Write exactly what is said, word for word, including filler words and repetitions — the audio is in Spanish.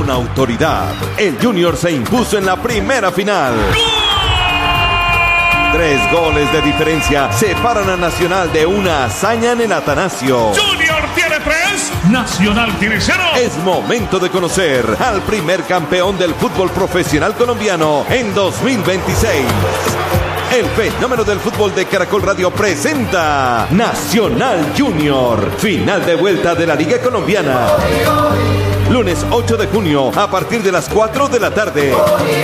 Con autoridad, el Junior se impuso en la primera final. Tres goles de diferencia separan a Nacional de una hazaña en el Atanasio. Junior tiene tres, Nacional tiene cero. Es momento de conocer al primer campeón del fútbol profesional colombiano en dos mil veintiséis. El fenómeno del fútbol de Caracol Radio presenta Nacional Junior, final de vuelta de la Liga Colombiana. Lunes ocho de junio a partir de las cuatro de la tarde.